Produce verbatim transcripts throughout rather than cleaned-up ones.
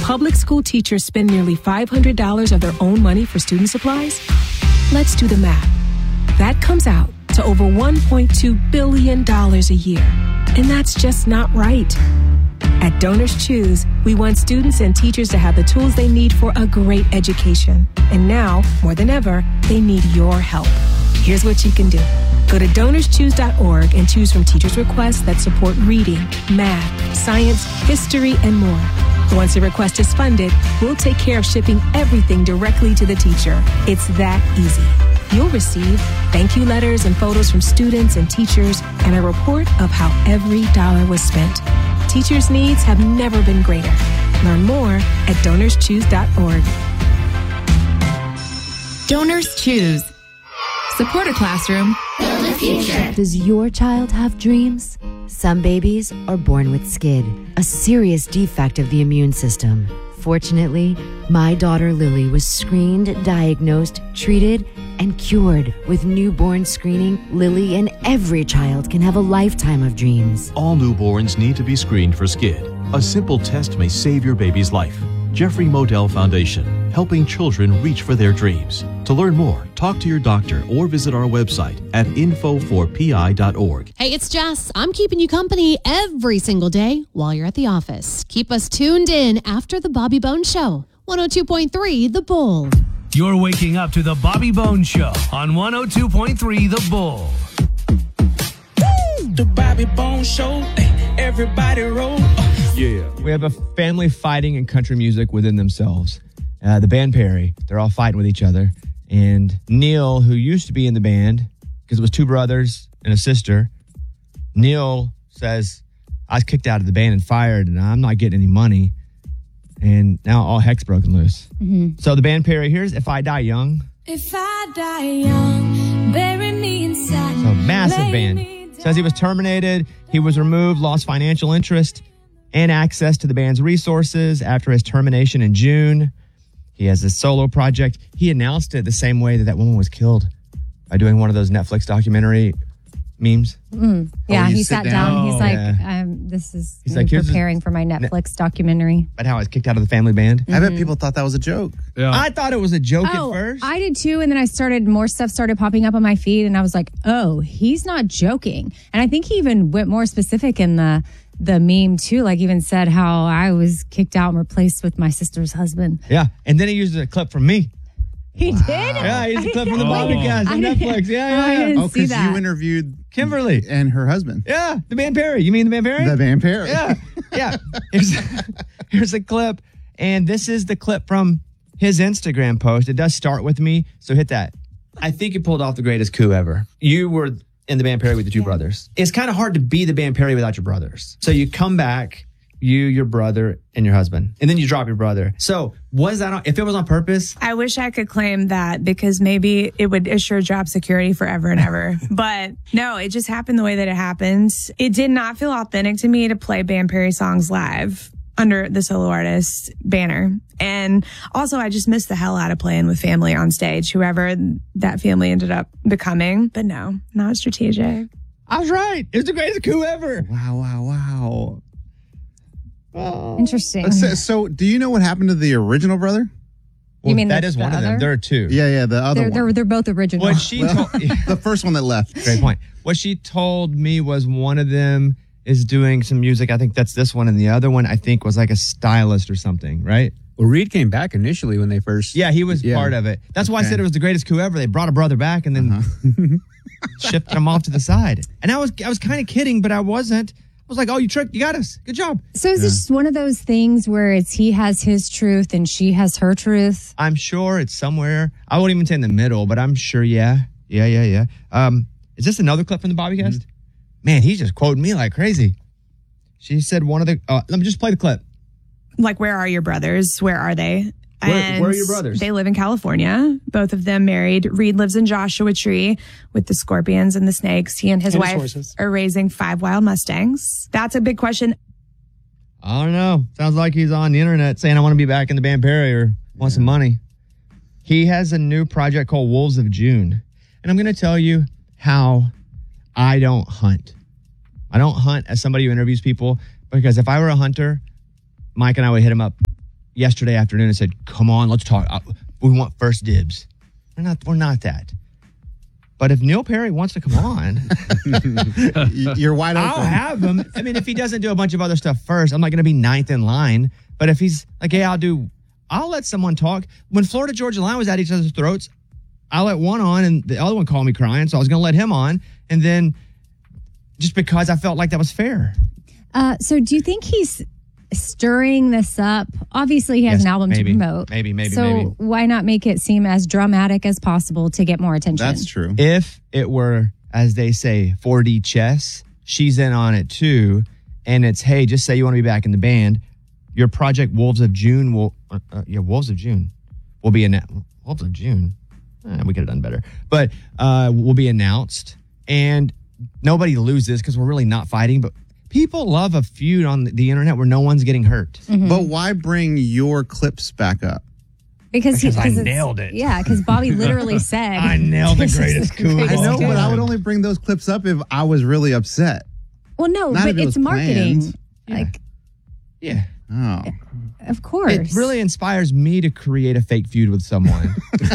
public school teachers spend nearly five hundred dollars of their own money for student supplies? Let's do the math. That comes out to over one point two billion dollars a year. And that's just not right. At Donors Choose, we want students and teachers to have the tools they need for a great education. And now, more than ever, they need your help. Here's what you can do. Go to donors choose dot org and choose from teachers' requests that support reading, math, science, history, and more. Once a request is funded, we'll take care of shipping everything directly to the teacher. It's that easy. You'll receive thank you letters and photos from students and teachers and a report of how every dollar was spent. Teachers' needs have never been greater. Learn more at donors choose dot org. Donors Choose. Support a classroom. Build a future. Does your child have dreams? Some babies are born with SCID, a serious defect of the immune system. Fortunately, my daughter Lily was screened, diagnosed, treated, and cured. With newborn screening, Lily and every child can have a lifetime of dreams. All newborns need to be screened for SCID. A simple test may save your baby's life. Jeffrey Modell Foundation, helping children reach for their dreams. To learn more, talk to your doctor or visit our website at info four p i dot org. Hey, it's Jess. I'm keeping you company every single day while you're at the office. Keep us tuned in after the Bobby Bones Show. one oh two point three The Bull. You're waking up to the Bobby Bones Show on one oh two point three The Bull. The Bobby Bones Show. Everybody roll. Yeah. We have a family fighting in country music within themselves. Uh, the band Perry, they're all fighting with each other. And Neil, who used to be in the band, because it was two brothers and a sister, Neil says, I was kicked out of the band and fired, and I'm not getting any money. And now all heck's broken loose. Mm-hmm. So the band Perry, here's If I Die Young. If I die young, bury me inside. So massive band. Says he was terminated, he was removed, lost financial interest and access to the band's resources after his termination in June. He has a solo project. He announced it the same way that that woman was killed, by doing one of those Netflix documentary memes. Mm. Yeah, Oh, you he sit sat down. down. He's Oh, like, yeah. um, this is He's me like, here's this- preparing for my Netflix documentary. But how I was kicked out of the family band. I bet people thought that was a joke. I thought it was a joke Oh, at first. I did too. And then I started, more stuff started popping up on my feed. And I was like, oh, he's not joking. And I think he even went more specific in the the meme too. Like even said how I was kicked out and replaced with my sister's husband. Yeah, and then he used a clip from me. He did? Yeah, he used a clip from the Oh. Bobbycast on I didn't- Netflix. Yeah, oh, yeah, I yeah. didn't Oh, see because that. you interviewed Kimberly and her husband. Yeah, the band Perry. You mean the band Perry? The band Perry. Yeah, yeah. Here's, here's a clip, and this is the clip from his Instagram post. It does start with me, so hit that. I think you pulled off the greatest coup ever. You were in the band Perry with the two brothers. It's kind of hard to be the band Perry without your brothers. So you come back, you, your brother, and your husband, and then you drop your brother. So was that on, if it was on purpose? I wish I could claim that because maybe it would assure job security forever and ever. But no, it just happened the way that it happened. It did not feel authentic to me to play Band Perry songs live under the solo artist banner. And also I just missed the hell out of playing with family on stage, whoever that family ended up becoming. But no, not strategic. I was right. It was the greatest coup ever. Wow, wow, wow. Oh. Interesting. So, so do you know what happened to the original brother? You mean that the- is the one of them. other? There are two. Yeah, yeah, the other They're, one. they're, they're both original. What she Well, told, the first one that left. Great point. What she told me was one of them is doing some music. I think that's this one, and the other one I think was like a stylist or something, right? Well, Reed came back initially when they first. Yeah, he was Yeah. part of it. That's why I Okay. said it was the greatest coup ever. They brought a brother back and then shifted him off to the side. And I was I was kind of kidding, but I wasn't. I was like, "Oh, you tricked. You got us. Good job." So is this one of those things where it's he has his truth and she has her truth? I'm sure it's somewhere. I won't even say in the middle, but I'm sure. Yeah, yeah, yeah, yeah. Um, is this another clip from the Bobbycast? Mm-hmm. Man, he's just quoting me like crazy. She said one of the. Uh, let me just play the clip. Like, where are your brothers? Where are they? Where- where are your brothers? They live in California. Both of them married. Reed lives in Joshua Tree with the scorpions and the snakes. He and his And his wife horses. are raising five wild Mustangs. That's a big question. I don't know. Sounds like he's on the internet saying I want to be back in the band Perry or want some money. He has a new project called Wolves of June. And I'm going to tell you how I don't hunt. I don't hunt as somebody who interviews people because if I were a hunter, Mike and I would hit him up, yesterday afternoon and said, "Come on, let's talk. Uh, We want first dibs." We're not. We're not that. But if Neil Perry wants to come on, you're wide open. I'll have him. I mean, if he doesn't do a bunch of other stuff first, I'm not going to be ninth in line. But if he's like, "Hey, I'll do," I'll let someone talk. When Florida Georgia Line was at each other's throats, I let one on, and the other one called me crying, so I was going to let him on, and then just because I felt like that was fair. Uh, so, do you think he's stirring this up? Obviously, he has Yes, an album maybe, to promote. maybe, maybe, So, maybe. why not make it seem as dramatic as possible to get more attention? true. If it were, as they say, four D chess, she's in on it too. And it's, hey, just say you want to be back in the band. Your project Wolves of June will, uh, uh, yeah, Wolves of June will be announced. Wolves of June? Eh, we could have done better. But uh, will be announced. And nobody loses because we're really not fighting. But people love a feud on the internet where no one's getting hurt. Mm-hmm. But why bring your clips back up? Because, he, Because I 'cause it's- nailed it. Yeah, because Bobby literally said, I nailed the "This is greatest coup of I greatest know, coup." but I would only bring those clips up if I was really upset. Well, no, Not but if it it's was marketing. planned. Like, Yeah. Oh. of course. It really inspires me to create a fake feud with someone.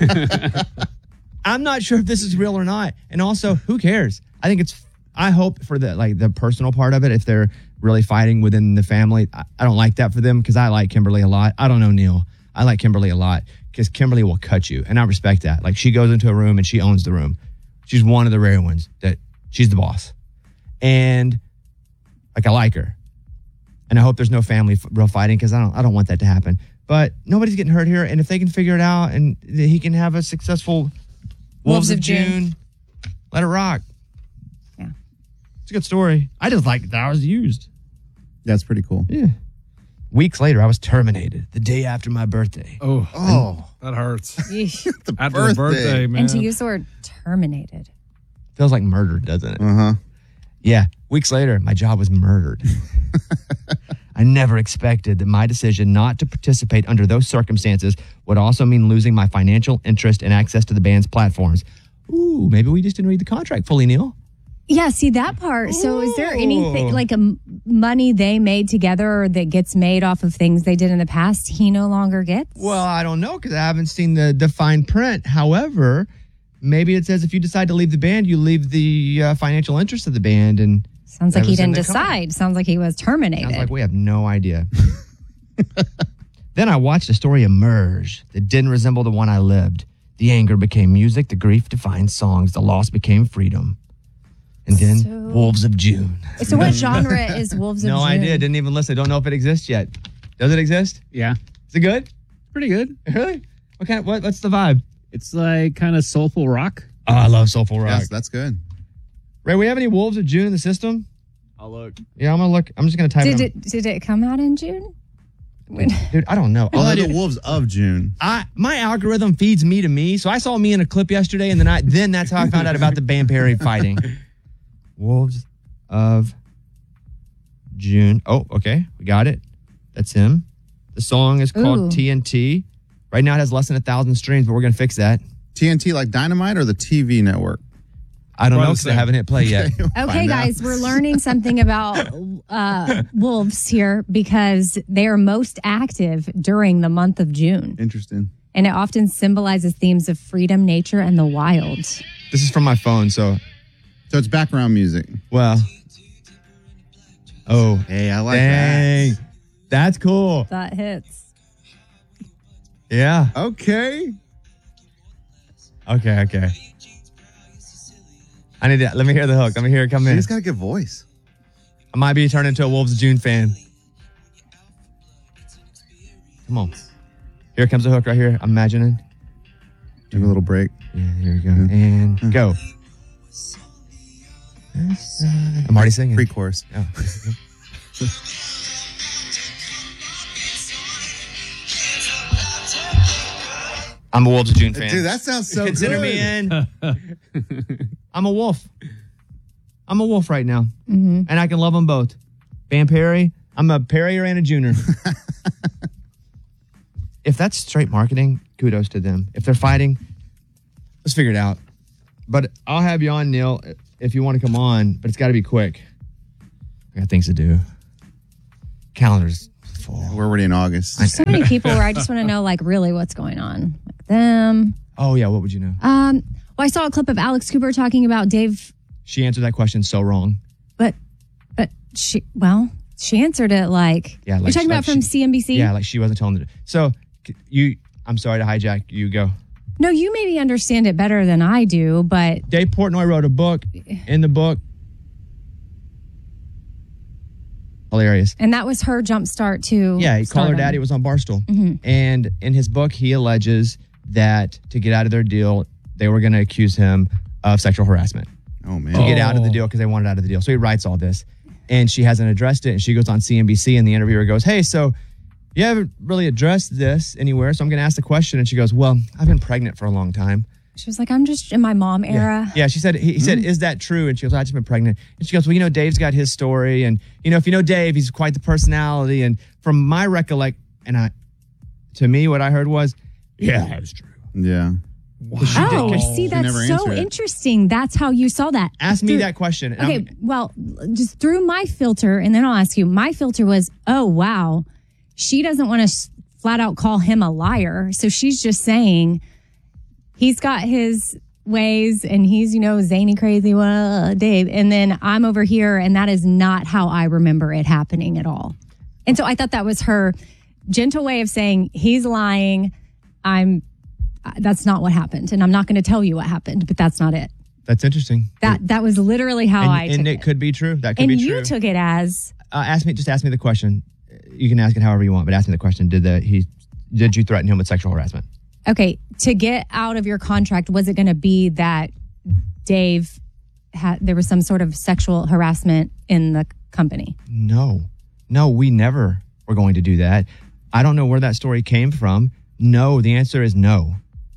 I'm not sure if this is real or not. And also, who cares? I think it's, I hope for the like the personal part of it, if they're really fighting within the family, I, I don't like that for them because I like Kimberly a lot. I don't know Neil. I like Kimberly a lot because Kimberly will cut you. And I respect that. Like she goes into a room and she owns the room. She's one of the rare ones that she's the boss. And like I like her. And I hope there's no family f- real fighting because I don't I don't want that to happen. But nobody's getting hurt here. And if they can figure it out and th- he can have a successful Wolves, of June, let it rock. Yeah. It's a good story. I just like that I was used. That's pretty cool. Yeah. Weeks later, I was terminated the day after my birthday. Oh, Oh. that hurts. Yeesh. The After the birthday, man. And to use the word terminated. Feels like murder, doesn't it? Uh-huh. Yeah. Weeks later, my job was murdered. I never expected that my decision not to participate under those circumstances would also mean losing my financial interest and access to the band's platforms. Ooh, maybe we just didn't read the contract fully, Neil. Yeah, see that part. So is there anything Ooh. like a m- money they made together or that gets made off of things they did in the past he no longer gets? Well, I don't know because I haven't seen the, the fine print. However, maybe it says if you decide to leave the band, you leave the uh, financial interest of the band. And Sounds like that he was in didn't the contract. decide. Sounds like he was terminated. Sounds like we have no idea. Then I watched a story emerge that didn't resemble the one I lived. The anger became music, the grief defined songs, the loss became freedom. And then So- Wolves of June. So what genre is Wolves of No June? idea. Didn't even listen. Don't know if it exists yet. Does it exist? Yeah, Is it good? pretty good. Really? What kind of, what, what's the vibe? It's like kind of soulful rock. Oh, I love soulful rock. Yes, that's good. Ray, we have any Wolves of June in the system? I'll look. Yeah, I'm gonna look. I'm just gonna type Did it. it did it come out in June? When- Dude, I don't know. Oh, All I they're do, the Wolves of June. I my algorithm feeds me to me, so I saw me in a clip yesterday, and then I then that's how I found out about the Band Perry fighting. Wolves of June. Oh, okay, we got it. That's him. The song is called Ooh. T N T. Right now, it has less than a thousand streams, but we're gonna fix that. T N T like Dynamite or the T V network? I don't know Probably because I same. haven't hit play yet. Okay, Find out. guys, we're learning something about uh, wolves here because they are most active during the month of June. Interesting. And it often symbolizes themes of freedom, nature, and the wild. This is from my phone, so So it's background music. well. Oh, Hey, I like dang, that's cool. That hits. Yeah. that. Okay. Okay. Okay. I need to let me hear the hook. Let me hear it come in. He's got a good voice. I might be turning into a Wolves of June fan. Come on. Here comes the hook right here. I'm imagining. Take a little break. Yeah, here we go. And go. I'm already singing. Pre-chorus. Oh. I'm a Wolves of June fan. Dude, that sounds so Consider good. me in. I'm a wolf. I'm a wolf right now. Mm-hmm. And I can love them both. Band Perry, I'm a Perrier and a Juner. If that's straight marketing, kudos to them. If they're fighting, let's figure it out. But I'll have you on, Neil, if you want to come on, but it's got to be quick. I got things to do. Calendar's beautiful. We're already in August. There's so many people where I just want to know, like, really what's going on. Like them. Oh, yeah. What would you know? Um, well, I saw a clip of Alex Cooper talking about Dave. She answered that question so wrong. But, but she, well, she answered it like, Yeah, like you're talking like about from she- C N B C? Yeah, like she wasn't telling the So, c- you, I'm sorry to hijack. You go. No, you maybe understand it better than I do, but Dave Portnoy wrote a book. In the book, hilarious. and that was her jump start to Yeah, he called her stardom. daddy. Was on Barstool. Mhm. And in his book, he alleges that to get out of their deal, they were going to accuse him of sexual harassment. Oh, man. To get out of the deal because they wanted out of the deal. So he writes all this. And she hasn't addressed it. And she goes on C N B C, and the interviewer goes, hey, so you haven't really addressed this anywhere. So I'm going to ask the question. And she goes, well, I've been pregnant for a long time. She was like, I'm just in my mom era. Yeah, she said, he, he said, is that true? And she goes, I've just been pregnant. And she goes, well, you know, Dave's got his story. And, you know, if you know Dave, he's quite the personality. And from my recollect, and I, to me, what I heard was, yeah, that's true. Yeah. Oh, did- see, She that's never so answered it. interesting. That's how you saw that. Ask me Through- that question. and Okay, I'm- well, just through my filter, and then I'll ask you. My filter was, oh, wow, she doesn't want to flat out call him a liar. So she's just saying he's got his ways and he's, you know, zany, crazy, well, Dave. And then I'm over here, and that is not how I remember it happening at all. And so I thought that was her gentle way of saying he's lying. I'm, that's not what happened. And I'm not going to tell you what happened, but that's not it. That's interesting. That that was literally how and, I and took it, it. could be true. That could And be you true. took it as uh, ask me, just ask me the question. You can ask it however you want, but ask me the question. Did the he, did you threaten him with sexual harassment? okay, to get out of your contract, was it going to be that Dave had, there was some sort of sexual harassment in the company? No, no, we never were going to do that. I don't know where that story came from. No, the answer is no.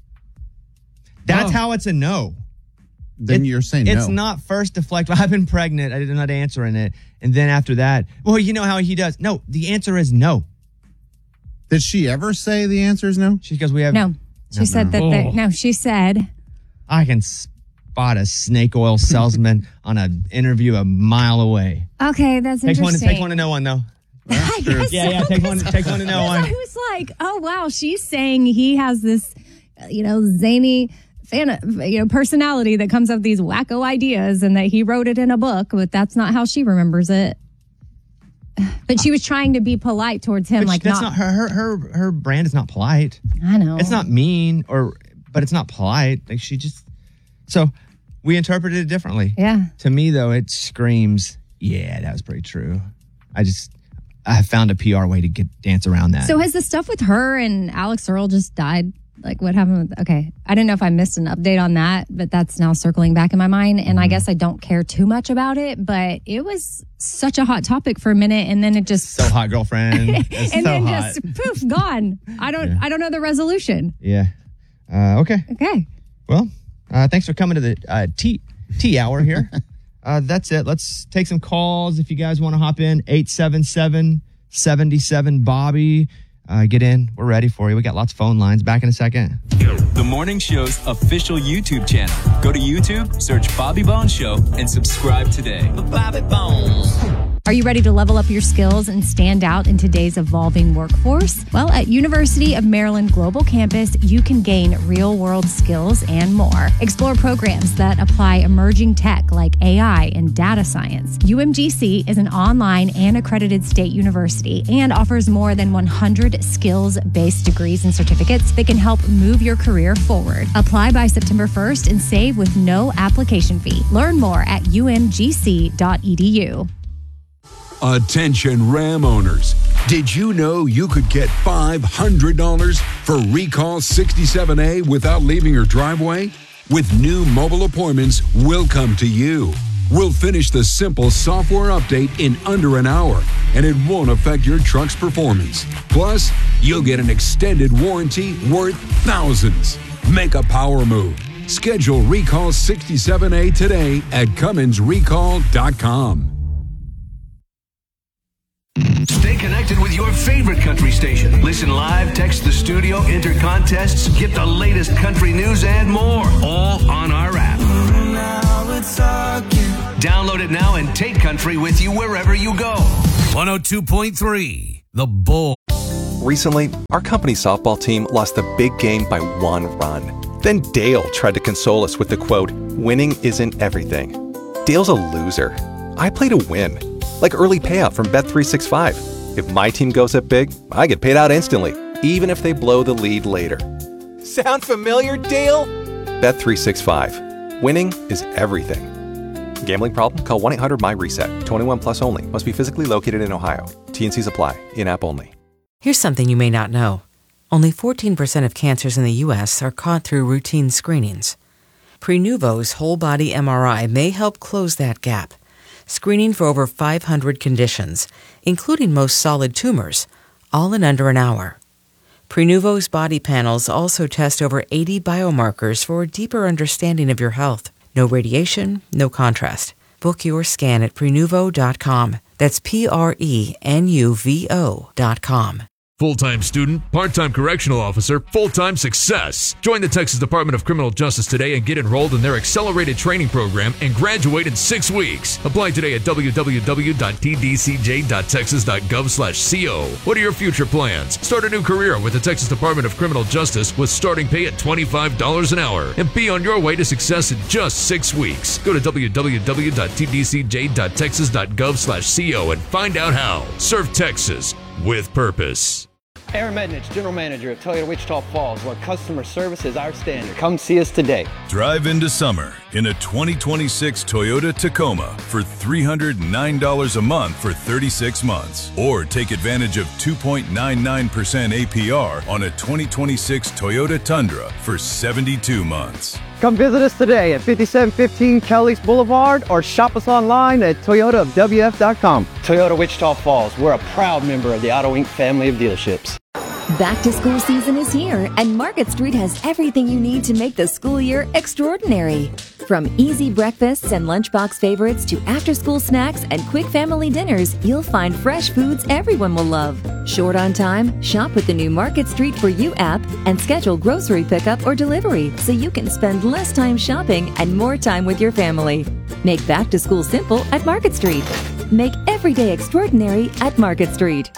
That's Oh. how it's a no. Then It- you're saying it's no. not first deflect. Well, I've been pregnant. I did not answering it. And then after that, well, you know how he does. No, the answer is no. Did she ever say the answer is no? She goes, we have. No. She No, said no. that, Oh. they, no, she said, I can spot a snake oil salesman on an interview a mile away. okay, that's Takes one, to, interesting. takes one to know one, though. I guess Yeah, so, yeah, take one, take one to know because one. I was like, oh, wow, she's saying he has this, uh, you know, zany fan, you know, personality that comes up with these wacko ideas and that he wrote it in a book, but that's not how she remembers it. But she was trying to be polite towards him, But like that's not, not her, her. Her her brand is not polite. I know. It's not mean, or but it's not polite. Like she just. So we interpreted it differently. Yeah. To me, though, it screams, yeah, that was pretty true. I just I found a P R way to get dance around that. So has the stuff with her and Alex Earl just died? Like what happened with, okay. I didn't know if I missed an update on that, but that's now circling back in my mind. And Mm-hmm. I guess I don't care too much about it, but it was such a hot topic for a minute. And then it just, so hot, girlfriend. It's and so then hot. just poof, gone. I don't, Yeah. I don't know the resolution. Yeah. Uh, okay. Okay. Well, uh, thanks for coming to the uh, tea tea hour here. uh, that's it. Let's take some calls if you guys want to hop in. eight seven seven, seven seven, Bobby. Uh, get in. We're ready for you. We got lots of phone lines. Back in a second. The Morning Show's official YouTube channel. Go to YouTube, search Bobby Bones Show, and subscribe today. Bobby Bones. Are you ready to level up your skills and stand out in today's evolving workforce? Well, at University of Maryland Global Campus, you can gain real-world skills and more. Explore programs that apply emerging tech like A I and data science. U M G C is an online and accredited state university and offers more than one hundred skills-based degrees and certificates that can help move your career forward. Apply by September first and save with no application fee. Learn more at u m g c dot e d u. Attention Ram owners. Did you know you could get five hundred dollars for Recall sixty-seven A without leaving your driveway? With new mobile appointments, we'll come to you. We'll finish the simple software update in under an hour, and it won't affect your truck's performance. Plus, you'll get an extended warranty worth thousands. Make a power move. Schedule Recall sixty-seven A today at Cummins Recall dot com. Stay connected with your favorite country station. Listen live, text the studio, enter contests, get the latest country news and more, all on our app. Download it now and take country with you wherever you go. one oh two point three The Bull. Recently, our company softball team lost the big game by one run. Then Dale tried to console us with the quote, "Winning isn't everything." Dale's a loser. I play to win. Like early payout from Bet three sixty-five. If my team goes up big, I get paid out instantly, even if they blow the lead later. Sound familiar, Dale? Bet three sixty-five. Winning is everything. Gambling problem? Call one eight hundred M Y reset. twenty-one plus only. Must be physically located in Ohio. T N Cs apply. In-app only. Here's something you may not know. Only fourteen percent of cancers in the U S are caught through routine screenings. Prenuvo's whole body M R I may help close that gap, screening for over five hundred conditions, including most solid tumors, all in under an hour. Prenuvo's body panels also test over eighty biomarkers for a deeper understanding of your health. No radiation, no contrast. Book your scan at Prenuvo dot com. That's P R E N U V O dot com. Full-time student, part-time correctional officer, full-time success. Join the Texas Department of Criminal Justice today and get enrolled in their accelerated training program and graduate in six weeks. Apply today at w w w dot t d c j dot texas dot gov slash co. What are your future plans? Start a new career with the Texas Department of Criminal Justice with starting pay at twenty-five dollars an hour and be on your way to success in just six weeks. Go to w w w dot t d c j dot texas dot gov slash co and find out how. Serve Texas with purpose. Aaron Mednich, General Manager at Toyota Wichita Falls, where customer service is our standard. Come see us today. Drive into summer in a twenty twenty-six Toyota Tacoma for three hundred nine dollars a month for thirty-six months. Or take advantage of two point nine nine percent A P R on a twenty twenty-six Toyota Tundra for seventy-two months. Come visit us today at fifty-seven fifteen Kelly's Boulevard or shop us online at toyota of w f dot com. Toyota Wichita Falls, we're a proud member of the Auto Incorporated family of dealerships. Back to school season is here, and Market Street has everything you need to make the school year extraordinary. From easy breakfasts and lunchbox favorites to after-school snacks and quick family dinners, you'll find fresh foods everyone will love. Short on time? Shop with the new Market Street For You app and schedule grocery pickup or delivery so you can spend less time shopping and more time with your family. Make back to school simple at Market Street. Make every day extraordinary at Market Street.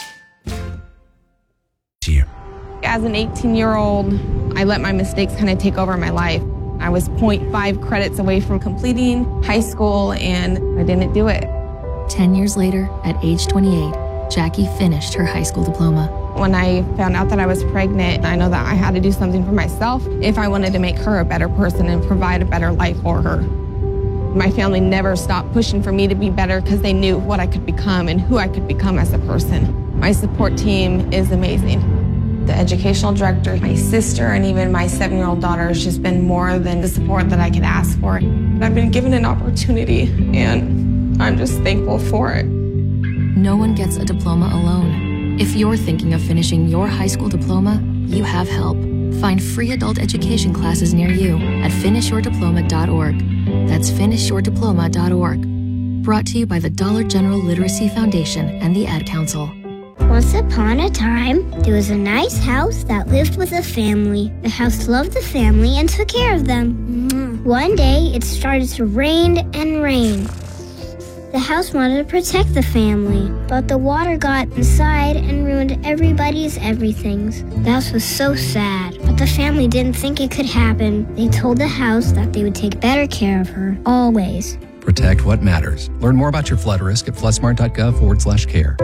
As an eighteen-year-old, I let my mistakes kind of take over my life. I was zero point five credits away from completing high school, and I didn't do it. Ten years later, at age twenty-eight, Jackie finished her high school diploma. When I found out that I was pregnant, I know that I had to do something for myself if I wanted to make her a better person and provide a better life for her. My family never stopped pushing for me to be better because they knew what I could become and who I could become as a person. My support team is amazing. The educational director, my sister, and even my seven-year-old daughter has just been more than the support that I could ask for. I've been given an opportunity, and I'm just thankful for it. No one gets a diploma alone. If you're thinking of finishing your high school diploma, you have help. Find free adult education classes near you at finish your diploma dot org. That's finish your diploma dot org. Brought to you by the Dollar General Literacy Foundation and the Ad Council. Once upon a time, there was a nice house that lived with a family. The house loved the family and took care of them. One day, it started to rain and rain. The house wanted to protect the family, but the water got inside and ruined everybody's everythings. The house was so sad, but the family didn't think it could happen. They told the house that they would take better care of her, always. Protect what matters. Learn more about your flood risk at floodsmart.gov forward slash care.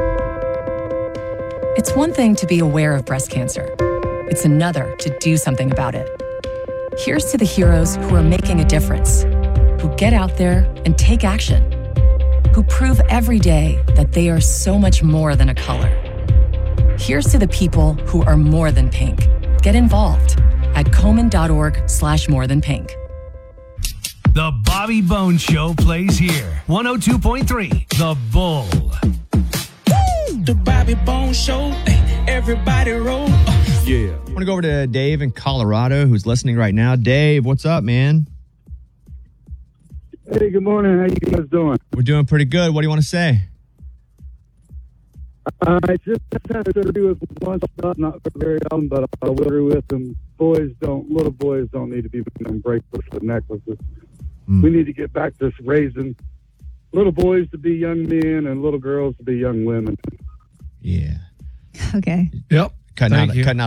It's one thing to be aware of breast cancer. It's another to do something about it. Here's to the heroes who are making a difference, who get out there and take action, who prove every day that they are so much more than a color. Here's to the people who are more than pink. Get involved at Komen.org slash more than pink. The Bobby Bones Show plays here. one oh two point three, The Bull. The Bobby Bones Show, everybody roll. Yeah. I want to go over to Dave in Colorado who's listening right now. Dave, what's up, man? Hey, good morning. How you guys doing? We're doing pretty good. What do you want to say? Uh, I just have to agree with one stuff, not very often, but I will agree with them. Boys don't, little boys don't need to be wearing bracelets with necklaces. Mm. We need to get back to raising little boys to be young men and little girls to be young women. Yeah. Okay. Yep. Cutting Thank out, you. cutting out